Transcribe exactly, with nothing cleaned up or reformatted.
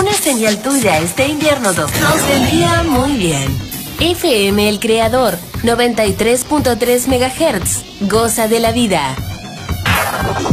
Una señal tuya este invierno dos nos vendría muy bien. F M El Creador, noventa y tres punto tres megahertz. Goza de la vida.